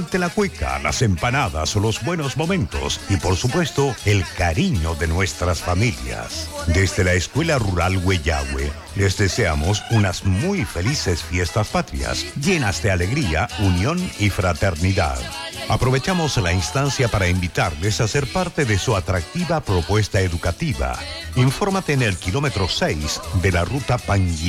La cueca, las empanadas, los buenos momentos y por supuesto el cariño de nuestras familias. Desde la Escuela Rural Huellahue les deseamos unas muy felices fiestas patrias, llenas de alegría, unión y fraternidad. Aprovechamos la instancia para invitarles a ser parte de su atractiva propuesta educativa. Infórmate en el kilómetro 6 de la ruta Panguipulli